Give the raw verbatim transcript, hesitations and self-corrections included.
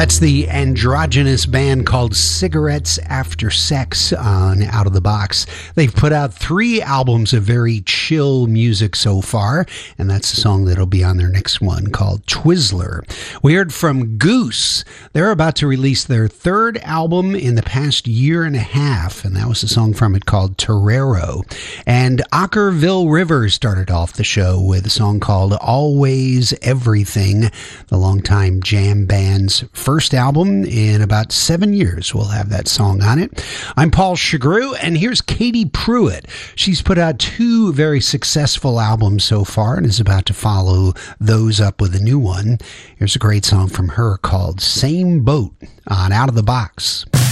That's the androgynous band called Cigarettes After Sex on Out of the Box. They've put out three albums of very chill music so far, and that's the song that'll be on their next one called Twizzler. We heard from Goose. They're about to release their third album in the past year and a half, and that was a song from it called Torero. And Ockerville River started off the show with a song called Always Everything, the longtime jam band's first album in about seven years. We'll have that song on it. I'm Paul Chagru, and here's Katie Pruitt. She's put out two very successful albums so far and is about to follow those up with a new one. Here's a great song from her called Same Boat on Out of the Box.